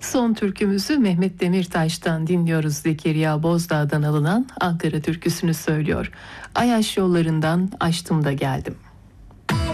Son türkümüzü Mehmet Demirtaş'tan dinliyoruz. Zekeriya Bozdağ'dan alınan Ankara türküsünü söylüyor. Ayaş yollarından açtım da geldim.